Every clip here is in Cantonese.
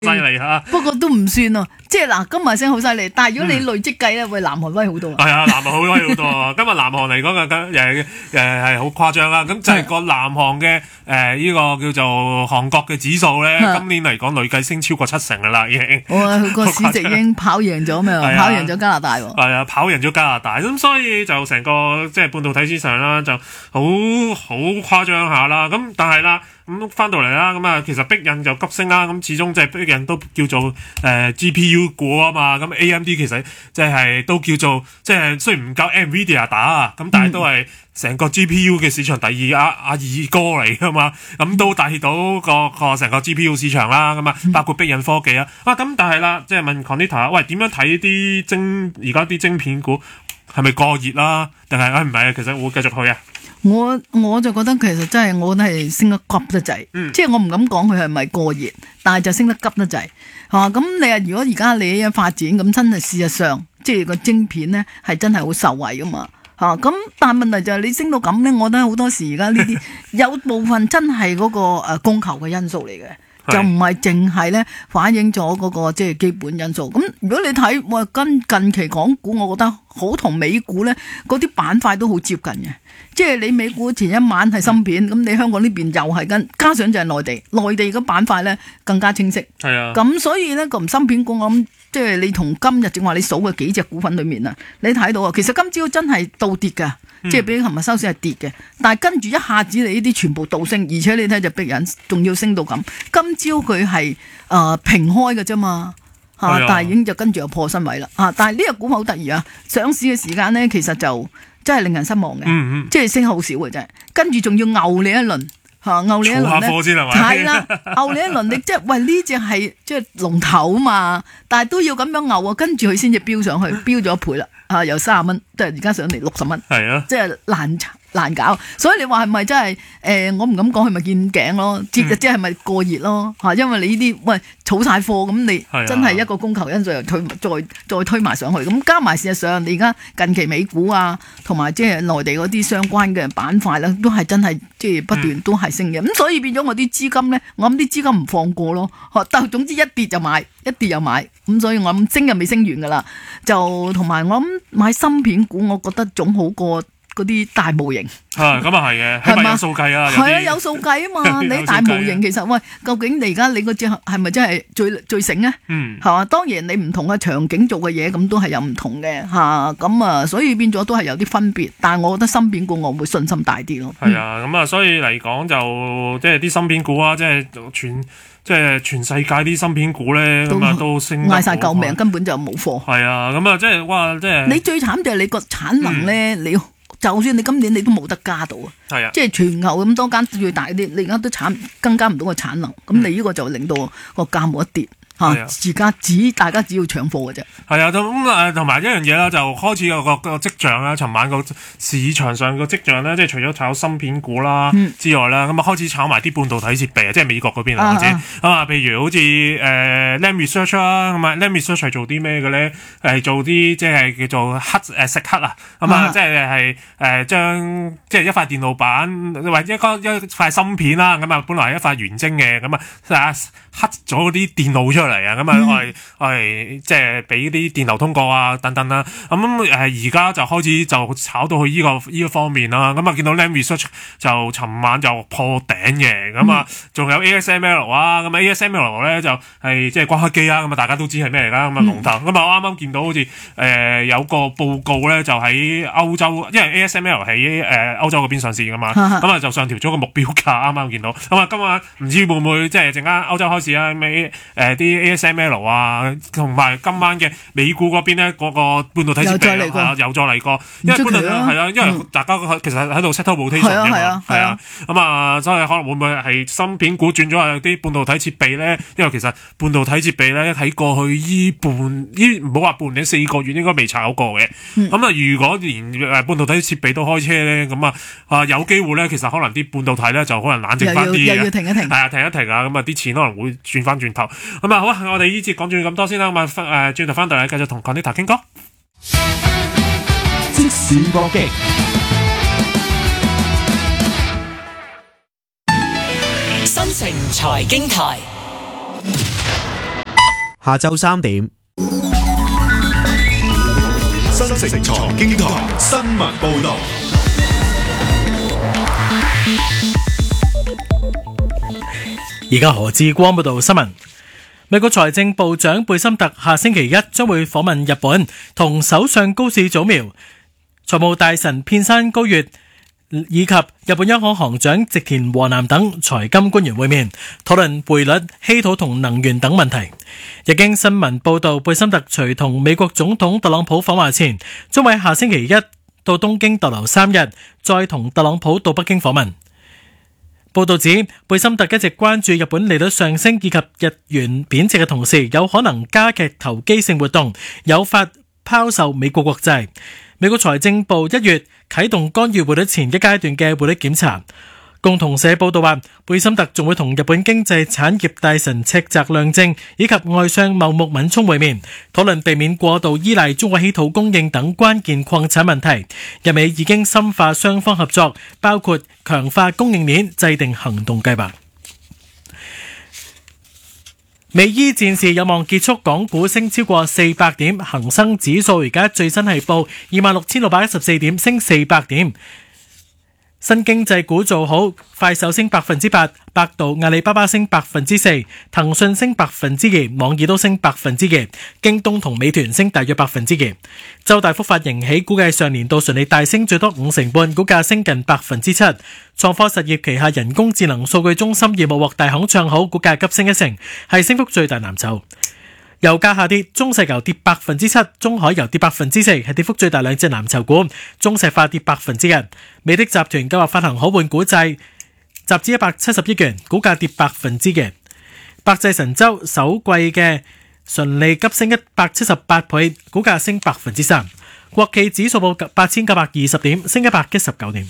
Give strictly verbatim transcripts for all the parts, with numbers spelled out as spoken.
犀利吓。 不過都唔算啊，即係嗱，今日升好犀利，但係如果你累積計咧，喂，南韓威好多啊。 係啊，南韓好威好多啊！今日南韓嚟講嘅誒誒係好誇張啦。咁就係個南韓嘅誒呢個叫做韓國嘅指數咧，今年嚟講累計升超過七成噶啦，已經。 哇！佢個市值已經跑贏咗咩？跑贏咗加拿大喎。 係啊，跑贏咗加拿大，咁所以就成個即係半導體市場啦，就好好誇張下啦。咁但係啦。咁翻到嚟啦，咁啊，其實逼印就急升啦，咁始終即係逼印都叫做誒、呃、G P U 股啊嘛，咁 A M D 其實即係都叫做即係雖然唔夠 Nvidia 打啊，咁但係都係成個 G P U 嘅市場第二阿阿二哥嚟噶嘛，咁都帶到個個成個 G P U 市場啦，咁啊包括逼印科技啊，啊咁但係啦，即係問 Conita， 喂點樣睇啲晶而家啲晶片股係咪過熱啦，定係誒唔係啊？其實會繼續去啊？ 我我就覺得其實真係，我覺得係升得急得滯，嗯、即係我唔敢講佢係咪過熱，但係就升得急得滯嚇。咁、啊、你話如果而家你一發展咁，真係事實上，即係個晶片咧係真係好受惠噶嘛嚇。咁、啊、但係問題就係你升到咁咧，我覺得好多時而家呢啲有部分真係嗰個誒供求嘅因素嚟嘅。就唔係淨係咧反映咗嗰個即係基本因素。咁如果你睇我跟近期港股，我覺得好同美股咧嗰啲板塊都好接近嘅。即係你美股前一晚係芯片，咁、嗯、你香港呢邊又係跟，加上就係內地，內地嘅板塊咧更加清晰。係啊。咁所以咧個唔芯片股，我諗即係你同今日正話你數嘅幾隻股份裏面啊，你睇到啊，其實今朝真係倒跌㗎。嗯、即係比琴日收市係跌嘅，但係跟住一下子你呢啲全部倒升，而且你睇就逼人，仲要升到咁。今朝佢係誒平開嘅啫嘛，嚇、啊，哎、呀但係已經就跟住又破新位啦，嚇、啊。但係呢個股好得意啊，上市嘅時間咧其實就真係令人失望嘅，嗯嗯即係升好少嘅啫，跟住仲要牛你一輪。嚇，牛你一輪咧，係啦，牛你一輪，你即係喂呢隻係即係龍頭啊嘛，但係都要咁樣牛啊，跟住佢先至飆上去，飆咗一倍啦，啊由三十蚊，即係而家上嚟六十蚊，係啊，即係難難搞，所以你話係咪真係誒、呃？我唔敢講係咪見頸咯，即係即係咪過熱咯嚇？因為你呢啲喂儲晒貨咁，你真係一個供求因素又推再再推埋上去，咁加埋事實上你而家近期美股啊，同埋即係內地嗰啲相關嘅板塊咧，都係真係即係不斷都係升嘅，咁、嗯、所以變咗我啲資金咧，我諗啲資金唔放過咯，但總之一跌就買，一跌又買，咁所以我諗升又未升完噶啦，就同埋我諗買芯片股，我覺得總好過嗰啲大模型。 啊，咁啊係嘅，係咪有數計啊？ 係啊，有數計啊嘛！你大模型其實喂，究竟你而家你嗰隻係咪真係最最醒咧？嗯，係嘛？當然你唔同嘅場景做嘅嘢，咁都係有唔同嘅嚇。咁啊，所以變咗都係有啲分別。但係我覺得芯片股我會信心大啲咯。係啊，咁啊，所以嚟講就即係啲芯片股啊，即係全即係全世界啲芯片股咧，咁啊都升嗌晒救命，根本就冇貨。 係啊，咁啊，即係哇，即係你最慘就係你個產能咧，你。就算你今年你都冇得加到啊，係啊，即係全球咁多間最大啲，你而家都產增加唔到個產能，咁、嗯、你呢個就令到個價冇一跌。而家只大家只要搶貨嘅啫。 係啊，咁誒同埋一樣嘢啦，就開始有個個跡象啦。尋晚個市場上個跡象咧，即係除咗炒芯片股啦之外啦，咁啊、嗯、開始炒埋啲半導體設備啊，即係美國嗰邊啊，或者啊，譬如好似誒、呃、Lam Research 啦，咁啊 Lam Research 係做啲咩嘅咧？係做啲即係叫做黑誒蝕刻啊，咁啊即係係誒將即係一塊電腦板或者一個一塊芯片啦，咁啊本來係一塊原晶嘅，咁啊黑咗嗰啲電腦出嚟。嚟啊！咁啊，我係我係即係俾啲電流通過啊，等等啦。咁誒而家就開始就炒到去依、這個依、這個方面啦。咁啊，見到 Lam Research 就尋晚就破頂嘅。咁啊，仲有 A S M L 啊。咁 A S M L 咧就係即係光刻機啊。咁啊，大家都知係咩嚟㗎？咁啊，龍頭。咁啊，我啱啱見到好似誒、呃、有個報告咧，就喺歐洲，因為 A S M L 喺誒、呃、歐洲嗰邊上市㗎嘛。咁啊，就上調咗個目標價。啱啱見到。咁啊，今晚唔知會唔會即係陣間歐洲開市啊？咩誒啲 A S M L 啊，同埋今晚嘅美股嗰邊咧，嗰、那個半導體設備係啊，又再嚟過，因為半導體係啊，因為大家其實喺度 settle rotation 嘅嘛，係啊，咁啊，所以可能會唔會係芯片股轉咗去啲半導體設備咧？因為其實半導體設備咧喺過去依半依唔好話半年四個月應該未炒過嘅，咁、嗯、啊，如果連誒半導體設備都開車咧，咁啊啊有機會咧，其實可能啲半導體咧就可能冷靜翻啲嘅， 又要停一停， 係啊，停一停啊，咁啊啲錢可能會轉翻轉頭，咁啊好啊，我哋呢節講住咁多先啦，咁啊誒轉頭翻到嚟繼續同 Conita 傾歌， 即時搏擊， 新城財經台。 下晝三點。 新城財經台新聞報道。 而家何志光報道新聞。美國財政部長貝森特下星期一將會訪問日本，同首相高市早苗、財務大臣片山高月以及日本央行行長植田和男等財金官員會面，討論匯率、稀土同能源等問題。日經新聞報道，貝森特隨同美國總統特朗普訪華前，將會下星期一到東京逗留三日，再同特朗普到北京訪問。報道指，貝森特一直關注日本利率上升以及日元貶值嘅同時，有可能加劇投機性活動，誘發拋售美國國債。美國財政部一月啟動干預匯率前一階段嘅匯率檢查。共同社報道話，貝森特仲會同日本經濟產業大臣赤澤亮正以及外相茂木敏充會面，討論避免過度依賴中國稀土供應等關鍵礦產問題。日美已經深化雙方合作，包括強化供應鏈，制定行動計劃。美伊戰事有望結束，港股升超過四百點，恒生指數而家最新係報二萬六千六百一十四點，升四百點。新經濟股做好，快手升百分之八，百度、阿里巴巴升百分之四，騰訊升百分之二，網易都升百分之二，京東同美團升大約百分之二。周大福發盈喜，估計上年度純利大升最多五成半，股價升近百分之七。創科實業旗下人工智能數據中心業務獲大行唱好，股價急升一成，係升幅最大藍籌。油價下跌，中石油跌百分之七，中海油跌百分之四，係跌幅最大兩隻藍籌股。中石化跌百分之一。美的集團計劃發行可換股債，集資一百七十億元，股價跌百分之一。百濟神州首季嘅純利急升一百七十八倍，股價升百分之三。國企指數報八千九百二十點，升一百一十九點。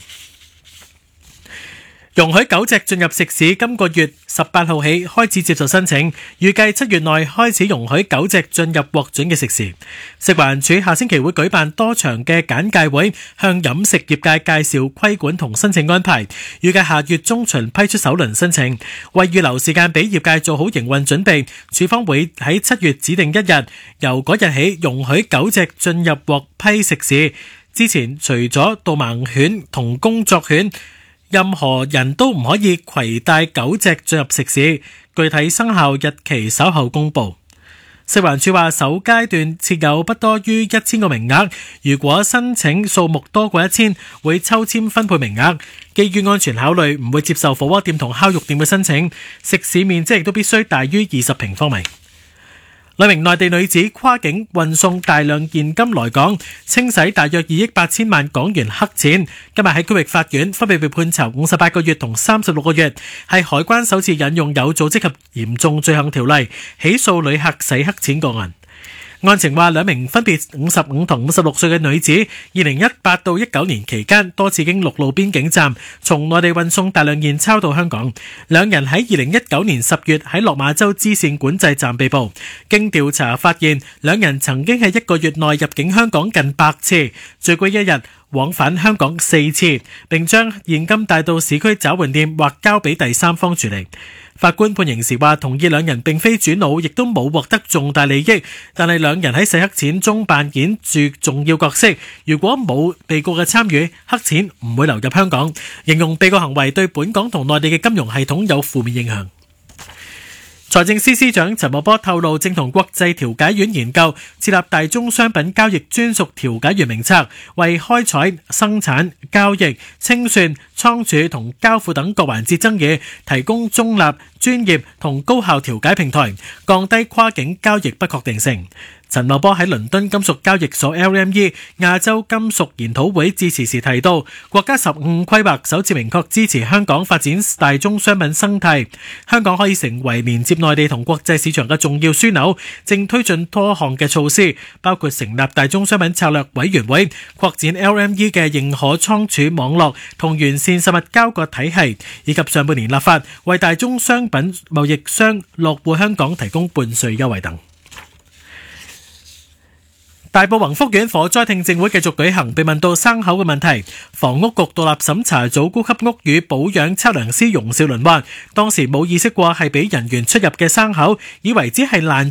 容許狗隻進入食肆，今個月十八號起開始接受申請，預計七月內開始容許狗隻進入獲准嘅食肆。食環署下星期會舉辦多場嘅簡介會，向飲食業界介紹規管同申請安排。預計下月中旬批出首輪申請，為預留時間俾業界做好營運準備，署方會喺七月指定一日，由嗰日起容許狗隻進入獲批食肆。之前除咗導盲犬同工作犬，任何人都唔可以攜帶狗隻進入食肆，具體生效日期稍後公布。食環署話，首階段設有不多於一千個名額，如果申請數目多過一千，會抽籤分配名額。基於安全考慮，唔會接受火鍋店同烤肉店嘅申請，食肆面積亦都必須大於二十平方米。兩名內地女子跨境運送大量現金來港，清洗大約二億八千萬港元黑錢，今日喺區域法院分別被判囚五十八個月同三十六個月，係海關首次引用有組織及嚴重罪行條例起訴旅客洗黑錢個案。案情話，兩名分別五十五同五十六歲嘅女子，二零一八到一九年期間多次經陸路邊境站從內地運送大量現鈔到香港。兩人喺二零一九年十月喺落馬洲支線管制站被捕。經調查發現，兩人曾經喺一個月內入境香港近百次，最貴一日往返香港四次，並將現金帶到市區找換店或交俾第三方處理。法官判刑時話，同意兩人並非主腦，亦都冇獲得重大利益，但係兩人喺洗黑錢中扮演住重要角色。如果冇被告嘅參與，黑錢唔會流入香港。形容被告行為對本港同內地嘅金融系統有負面影響。財政司司長陳茂波透露，正同國際調解院研究設立大宗商品交易專屬調解員名冊，為開採、生產、交易、清算、倉儲同交付等各環節爭議提供中立、專業同高效調解平台，降低跨境交易不確定性。陳茂波喺倫敦金屬交易所 L M E 亞洲金屬研討會致辭時提到，國家十五規劃首次明確支持香港發展大宗商品生態，香港可以成為連接內地同國際市場嘅重要樞紐，正推進多項嘅措施，包括成立大宗商品策略委員會、擴展 L M E 嘅認可倉儲網絡同完善實物交割體系，以及上半年立法為大宗商品貿易商落戶香港提供半稅優惠等。大埔宏福苑火災聽證會繼續舉行，被問到生口嘅問題，房屋局獨立審查組高級屋宇保養測量師容少麟話，當時冇意識過係俾人員出入嘅生口，以為只係爛